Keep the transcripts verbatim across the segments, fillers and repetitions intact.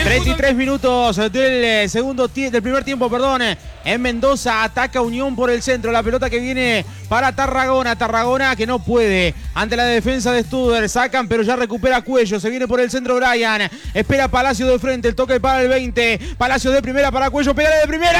treinta y tres minutos del segundo del primer tiempo, perdón. En Mendoza ataca Unión por el centro. La pelota que viene para Tarragona. Tarragona que no puede ante la defensa de Studer. Sacan, pero ya recupera Cuello. Se viene por el centro Brian. Espera Palacio de frente. El toque para el veinte. Palacio de primera para Cuello. Pégale de primera.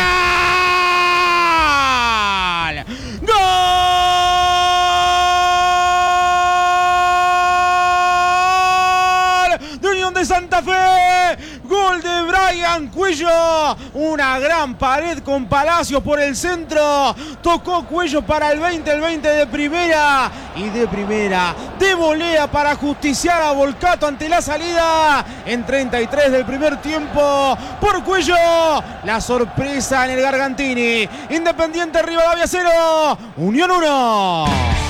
¡Gol! De Unión de Santa Fe. Gol de Brian Cuello. Una gran pared con Palacio por el centro. Tocó Cuello para el veinte. El veinte de primera. Y de primera. De volea para justiciar a Volcato ante la salida. En treinta y tres del primer tiempo. Por Cuello. La sorpresa en el Gargantini. Independiente Rivadavia cero. Unión uno.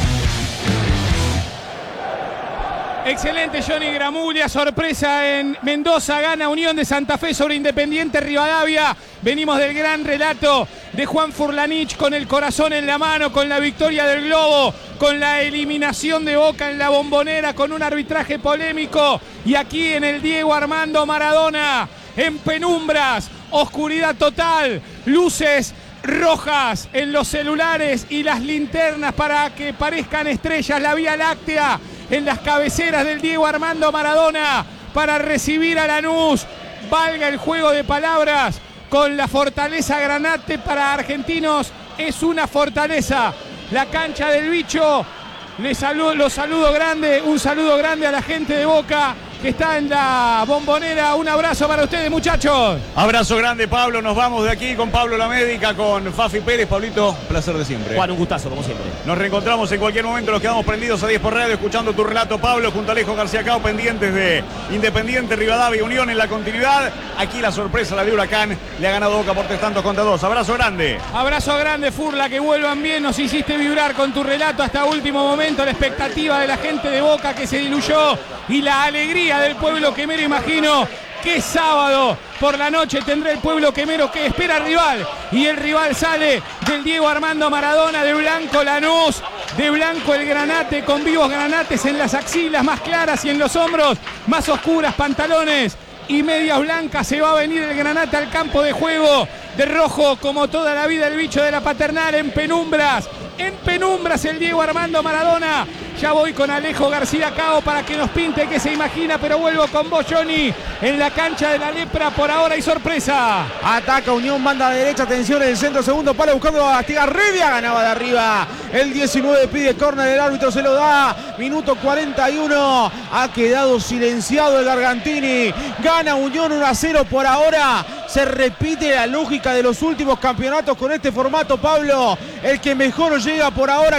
Excelente Johnny Gramuglia, sorpresa en Mendoza, gana Unión de Santa Fe sobre Independiente Rivadavia. Venimos del gran relato de Juan Furlanich con el corazón en la mano, con la victoria del Globo, con la eliminación de Boca en la Bombonera, con un arbitraje polémico. Y aquí en el Diego Armando Maradona, en penumbras, oscuridad total, luces rojas en los celulares y las linternas para que parezcan estrellas, la Vía Láctea en las cabeceras del Diego Armando Maradona para recibir a Lanús. Valga el juego de palabras con la Fortaleza Granate. Para Argentinos es una fortaleza. La cancha del Bicho. Les saludo, los saludo grande, un saludo grande a la gente de Boca que está en la Bombonera. Un abrazo para ustedes, muchachos. Abrazo grande, Pablo. Nos vamos de aquí con Pablo La Médica, con Fafi Pérez. Pablito, placer de siempre. Juan, un gustazo, como siempre. Nos reencontramos en cualquier momento. Nos quedamos prendidos a diez por radio, escuchando tu relato, Pablo, junto a Alejo García Cao, pendientes de Independiente Rivadavia y Unión en la continuidad. Aquí la sorpresa, la de Huracán. Le ha ganado Boca por tres tantos contra dos. Abrazo grande. Abrazo grande, Furla, que vuelvan bien. Nos hiciste vibrar con tu relato hasta último momento. La expectativa de la gente de Boca que se diluyó y la alegría del pueblo quemero. Imagino que sábado por la noche tendrá el pueblo quemero que espera al rival, y el rival sale del Diego Armando Maradona. De blanco Lanús, de blanco el Granate, con vivos granates en las axilas más claras y en los hombros más oscuras, pantalones y medias blancas. Se va a venir el Granate al campo de juego de rojo, como toda la vida el Bicho de la Paternal. En penumbras, en penumbras el Diego Armando Maradona. Ya voy con Alejo García Cao para que nos pinte qué se imagina, pero vuelvo con vos, Johnny, en la cancha de la Lepra. Por ahora hay sorpresa. Ataca Unión, banda derecha, atención en el centro, segundo palo, buscando a Astigarribia, ganaba de arriba. El diecinueve pide córner, el árbitro se lo da. Minuto cuarenta y uno, ha quedado silenciado el Gargantini. Gana Unión uno a cero por ahora. Se repite la lógica de los últimos campeonatos con este formato, Pablo. El que mejor llega por ahora